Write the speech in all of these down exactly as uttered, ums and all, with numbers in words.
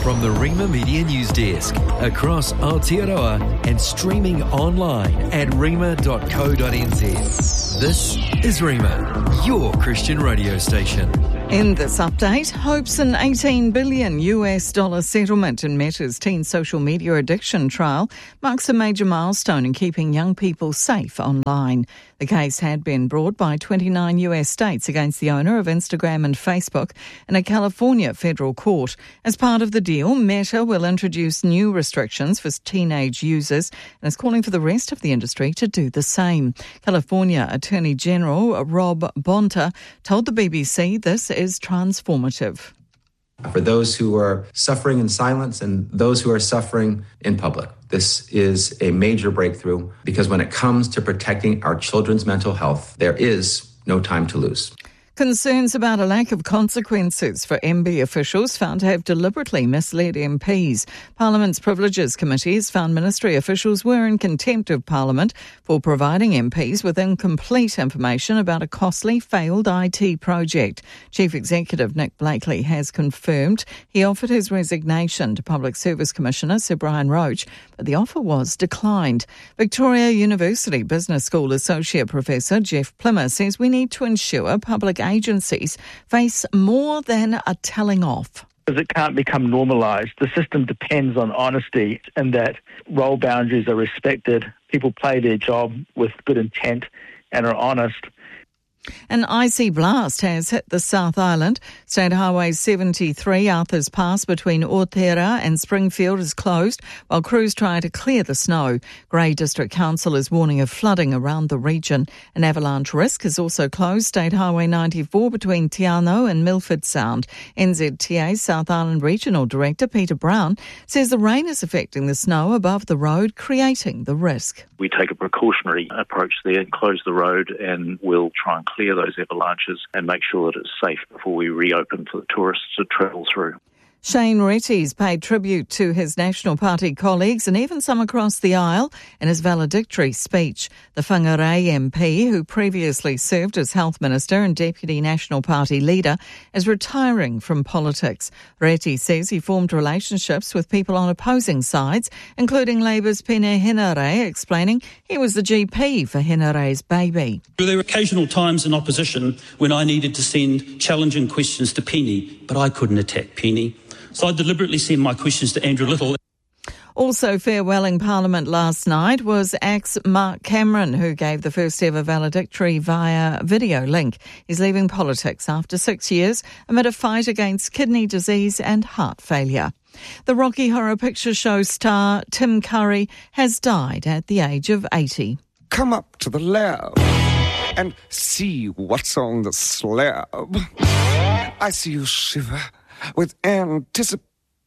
from the Rima Media News Desk, across Aotearoa and streaming online at rima dot co dot n z. This is Rima, your Christian radio station. In this update, hopes an eighteen billion U S dollar settlement in Meta's teen social media addiction trial marks a major milestone in keeping young people safe online. The case had been brought by twenty-nine U S states against the owner of Instagram and Facebook in a California federal court. As part of the deal, Meta will introduce new restrictions for teenage users and is calling for the rest of the industry to do the same. California Attorney General Rob Bonta told the B B C this is transformative. For those who are suffering in silence and those who are suffering in public, this is a major breakthrough because when it comes to protecting our children's mental health, there is no time to lose. Concerns about a lack of consequences for M B officials found to have deliberately misled M Ps. Parliament's Privileges Committee has found ministry officials were in contempt of Parliament for providing M Ps with incomplete information about a costly failed I T project. Chief Executive Nick Blakely has confirmed he offered his resignation to Public Service Commissioner Sir Brian Roach, but the offer was declined. Victoria University Business School Associate Professor Jeff Plimmer says we need to ensure public agencies face more than a telling off. Because it can't become normalised. The system depends on honesty and that role boundaries are respected. People play their job with good intent and are honest. An icy blast has hit the South Island. State Highway seventy-three, Arthur's Pass between Aotearoa and Springfield is closed while crews try to clear the snow. Grey District Council is warning of flooding around the region. An avalanche risk is also closed. State Highway ninety-four between Te Anau and Milford Sound. N Z T A South Island Regional Director Peter Brown says the rain is affecting the snow above the road, creating the risk. We take a precautionary approach there and close the road, and we'll try and clear those avalanches and make sure that it's safe before we reopen for the tourists to travel through. Shane Retty's paid tribute to his National Party colleagues and even some across the aisle in his valedictory speech. The Whangarei M P, who previously served as Health Minister and Deputy National Party leader, is retiring from politics. Retty says he formed relationships with people on opposing sides, including Labour's Pene Henare, explaining he was the G P for Henare's baby. There were occasional times in opposition when I needed to send challenging questions to Penny, but I couldn't attack Penny. So I deliberately sent my questions to Andrew Little. Also farewelling Parliament last night was ex Mark Cameron, who gave the first ever valedictory via video link. He's leaving politics after six years amid a fight against kidney disease and heart failure. The Rocky Horror Picture Show star Tim Curry has died at the age of eighty. Come up to the lab and see what's on the slab. I see you shiver with anticipation.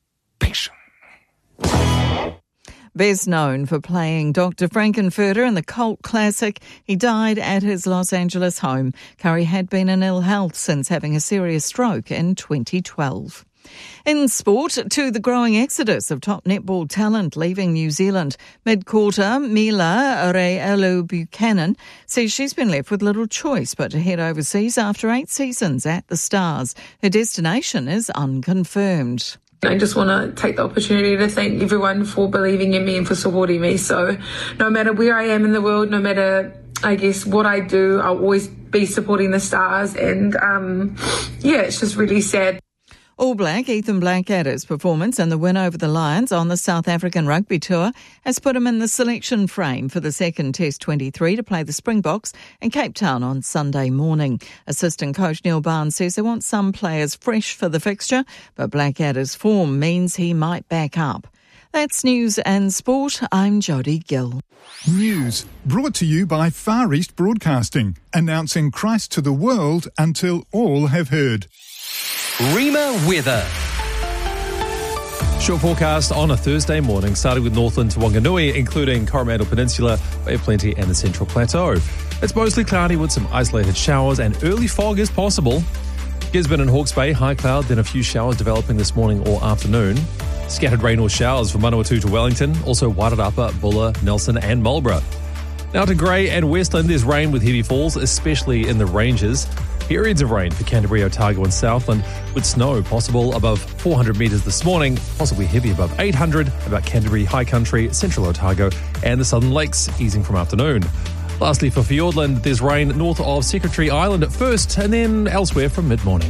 Best known for playing Doctor Frankenfurter in the cult classic, he died at his Los Angeles home. Curry had been in ill health since having a serious stroke in twenty twelve. In sport, to the growing exodus of top netball talent leaving New Zealand. Mid-quarter, Mila Re'elu Buchanan says she's been left with little choice but to head overseas after eight seasons at the Stars. Her destination is unconfirmed. I just want to take the opportunity to thank everyone for believing in me and for supporting me. So no matter where I am in the world, no matter, I guess, what I do, I'll always be supporting the Stars. And, um, yeah, it's just really sad. All Black Ethan Blackadder's performance and the win over the Lions on the South African Rugby Tour has put him in the selection frame for the second Test twenty-three to play the Springboks in Cape Town on Sunday morning. Assistant coach Neil Barnes says they want some players fresh for the fixture, but Blackadder's form means he might back up. That's News and Sport. I'm Jodie Gill. News brought to you by Far East Broadcasting, announcing Christ to the world until all have heard. Rima weather. Short forecast on a Thursday morning, starting with Northland to Wanganui, including Coromandel Peninsula, Bay of Plenty and the Central Plateau. It's mostly cloudy with some isolated showers and early fog is possible. Gisborne and Hawke's Bay, high cloud, then a few showers developing this morning or afternoon. Scattered rain or showers from Manawatu to Wellington, also Wairarapa, Buller, Nelson and Marlborough. Now to Grey and Westland, there's rain with heavy falls, especially in the ranges. Periods of rain for Canterbury, Otago and Southland, with snow possible above four hundred metres this morning, possibly heavy above eight hundred, about Canterbury, High Country, Central Otago and the Southern Lakes, easing from afternoon. Lastly, for Fiordland, there's rain north of Secretary Island at first and then elsewhere from mid-morning.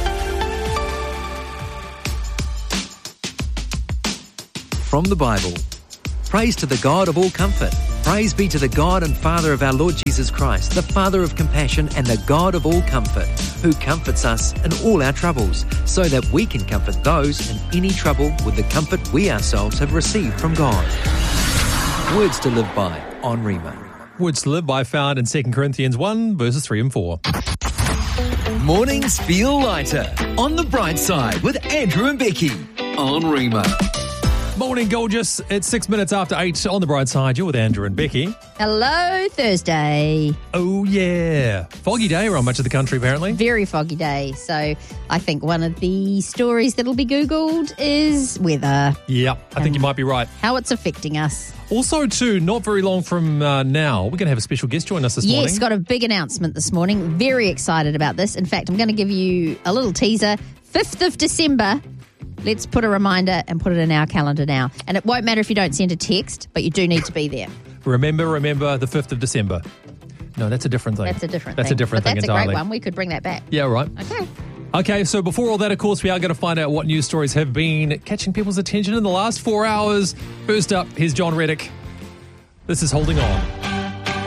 From the Bible. Praise to the God of all comfort. Praise be to the God and Father of our Lord Jesus Christ, the Father of compassion and the God of all comfort, who comforts us in all our troubles, so that we can comfort those in any trouble with the comfort we ourselves have received from God. Words to live by on Rhema. Words to live by found in Second Corinthians one, verses three and four. Mornings feel lighter on the bright side with Andrew and Becky on Rhema. Morning, gorgeous. It's six minutes after eight on the bright side. You're with Andrew and Becky. Hello, Thursday. Oh, yeah. Foggy day around much of the country, apparently. Very foggy day. So I think one of the stories that'll be Googled is weather. Yeah, I think you might be right. How it's affecting us. Also, too, not very long from uh, now, we're going to have a special guest join us this morning. Yes, got a big announcement this morning. Very excited about this. In fact, I'm going to give you a little teaser. fifth of December. Let's put a reminder and put it in our calendar now. And it won't matter if you don't send a text, but you do need to be there. Remember, remember the fifth of December. No, that's a different thing. That's a different that's thing. That's a different but thing that's entirely. a great one. We could bring that back. Yeah, right. Okay. Okay, so before all that, of course, we are going to find out what news stories have been catching people's attention in the last four hours. First up, here's John Reddick. This is Holding On.